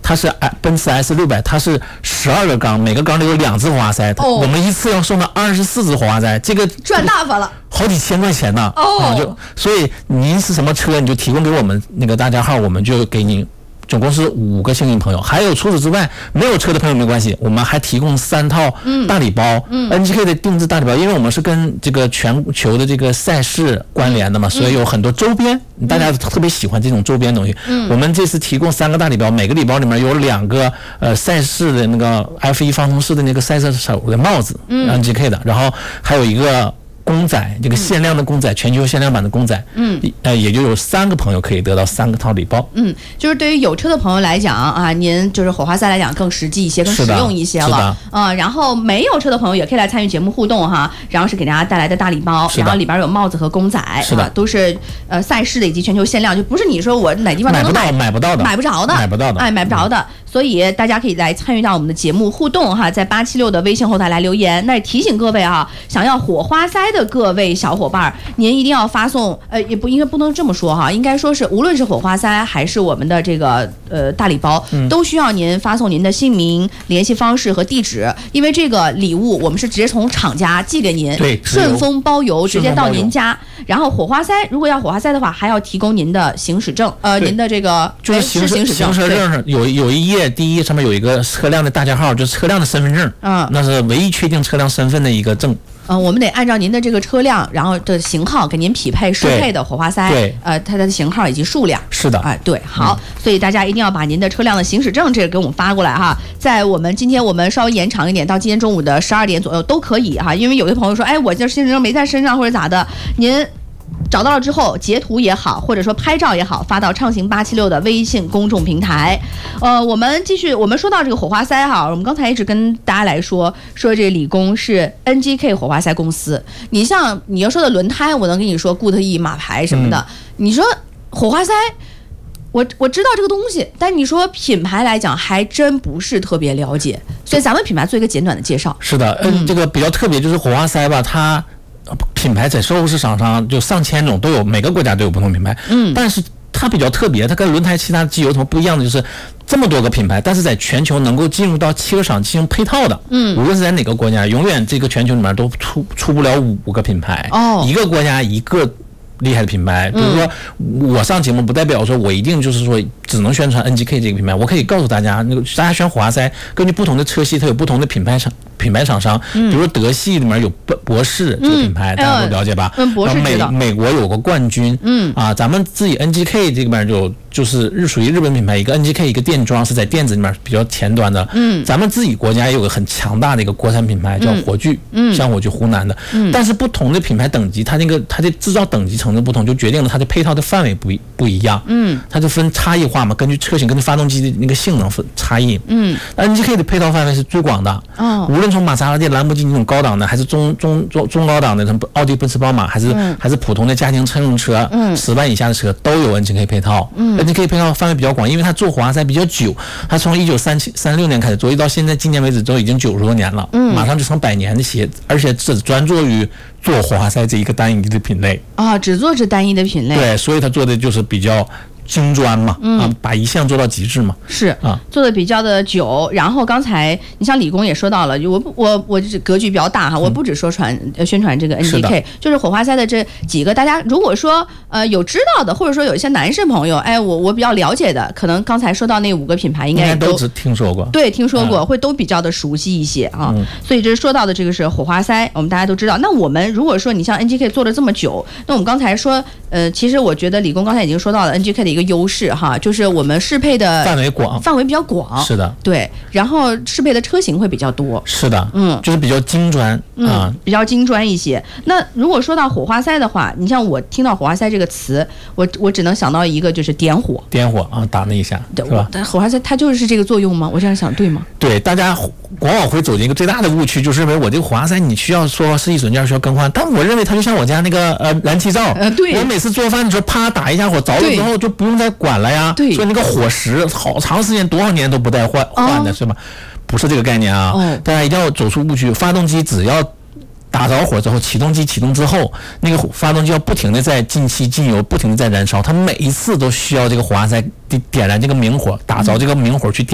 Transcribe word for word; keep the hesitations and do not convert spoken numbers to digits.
它是奔驰 S 六百，它是十二个缸，每个缸里有两只火花塞，哦、我们一次要送到二十四只火花塞，这个赚大发了， 好几千块钱呢。 哦、 啊，就所以您是什么车，你就提供给我们那个大家号，我们就给您。总共是五个幸运朋友，还有除此之外没有车的朋友没关系，我们还提供三套大礼包，嗯嗯、N G K 的定制大礼包，因为我们是跟这个全球的这个赛事关联的嘛，所以有很多周边，嗯、大家特别喜欢这种周边东西。嗯、我们这次提供三个大礼包，每个礼包里面有两个呃赛事的那个 F 一 方程式的那个赛车手的帽子，嗯、N G K 的，然后还有一个。公仔，这个限量的公仔，嗯、全球限量版的公仔，嗯，呃，也就有三个朋友可以得到三个套礼包。 嗯，就是对于有车的朋友来讲啊，您就是火花塞来讲更实际一些，更实用一些了。啊、呃，然后没有车的朋友也可以来参与节目互动哈，然后是给大家带来的大礼包，然后里边有帽子和公仔，是的，啊、都是呃赛事的以及全球限量，就不是你说我哪地方都能买， 买不到，买不着的， 买不到的， 哎，买不着的。嗯、所以大家可以来参与到我们的节目互动哈，在八七六的微信后台来留言。那提醒各位哈，想要火花塞的各位小伙伴，您一定要发送，呃，也不应该不能这么说哈，应该说是无论是火花塞还是我们的这个呃大礼包，嗯、都需要您发送您的姓名、联系方式和地址，因为这个礼物我们是直接从厂家寄给您， 对， 顺丰包邮，直接到您家。然后火花塞，如果要火花塞的话，还要提供您的行驶证，呃，您的这个就是行驶行驶证，行驶证有有一页，第一页上面有一个车辆的大家号，就是车辆的身份证，嗯，那是唯一确定车辆身份的一个证。 嗯，我们得按照您的这个车辆，然后的型号给您匹配适配的火花塞， 对， 呃，它的型号以及数量。 是的， 啊、呃，对，好，嗯、所以大家一定要把您的车辆的行驶证这个给我们发过来哈，在我们今天我们稍微延长一点，到今天中午的十二点左右都可以哈，因为有些朋友说，哎，我这行驶证没在身上或者咋的，您。找到了之后，截图也好，或者说拍照也好，发到畅行八七六的微信公众平台。呃，我们继续，我们说到这个火花塞哈，我们刚才一直跟大家来说，说这理工是 N G K 火花塞公司。你像你要说的轮胎，我能跟你说固特异、马牌什么的。嗯、你说火花塞，我我知道这个东西，但你说品牌来讲，还真不是特别了解。所以咱们品牌做一个简短的介绍。 是的，嗯，这个比较特别就是火花塞吧，它。品牌在售后市场上就上千种都有，每个国家都有不同品牌。嗯，但是它比较特别，它跟轮胎其他机油什么不一样的，就是这么多个品牌，但是在全球能够进入到汽车厂进行配套的。嗯，无论是在哪个国家，永远这个全球里面都出出不了五个品牌。哦，一个国家一个厉害的品牌。比如说我上节目不代表说我一定就是说只能宣传 N G K 这个品牌，我可以告诉大家，那个大家选火花塞，根据不同的车系，它有不同的品牌厂。品牌厂商，比如说德系里面有博士这个品牌，嗯、大家都了解吧？ 嗯，博士美美国有个冠军，嗯啊，咱们自己 N G K 这边就就是日属于日本品牌，一个 N G K 一个电装是在电子里面比较前端的，嗯，咱们自己国家也有个很强大的一个国产品牌叫火炬，嗯，像火炬湖南的，嗯，但是不同的品牌等级，它那个它的制造等级层次不同，就决定了它的配套的范围不一不一样，嗯，它就分差异化嘛，根据车型、根据发动机的那个性能分差异，嗯 ，N G K 的配套范围是最广的，哦，无论从玛莎拉蒂、兰博基尼这种高档的，还是中中中中高档的，什么奥迪、奔驰、宝马，还是、嗯、还是普通的家庭乘用车，嗯，十万以下的车都有 N G K 配套，嗯 ，N G K 配套范围比较广，因为它做火花塞比较久，它从一九三七三六年开始做，一到现在今年为止都已经九十多年了，嗯，马上就成百年的企业，而且只专做于做火花塞这一个单一的品类啊，只做这单一的品类， 对，所以它做的就是比较。精专嘛，嗯、啊，把一项做到极致嘛， 是啊，做的比较的久。然后刚才你像理工也说到了，我不我我这格局比较大哈，我不只说传呃宣传这个 N G K， 就是火花塞的这几个，大家如果说呃有知道的，或者说有一些男士朋友，哎，我我比较了解的，可能刚才说到那五个品牌，应该都只听说过， 对，听说过，嗯、会都比较的熟悉一些啊。嗯、所以这说到的这个是火花塞，我们大家都知道。那我们如果说你像 N G K 做了这么久，那我们刚才说，呃，其实我觉得理工刚才已经说到了 N G K 的一个优势哈。就是我们适配的范围广， 范围比较广， 是的， 对，然后适配的车型会比较多， 是的，嗯，就是比较精专， 嗯，啊、比较精专一些。那如果说到火花塞的话，你像我听到火花塞这个词，我我只能想到一个就是点火， 点火啊，打那一下，对吧？ 但火花塞它就是这个作用吗？我这样想对吗？ 对，大家往往会走进一个最大的误区，就是认为我这个火花塞你需要说是一损件需要更换，但我认为它就像我家那个呃燃气灶，呃，对，我每次做饭的时候啪打一下火，着了之后就不用再管了呀。对，所以那个火石好长时间多少年都不带换换的、哦、是吧？不是这个概念啊、哦！大家一定要走出误区。发动机只要打着火之后，启动机启动之后，那个发动机要不停的在进气进油，不停的在燃烧，它每一次都需要这个火花塞点燃这个明火，打着这个明火去点。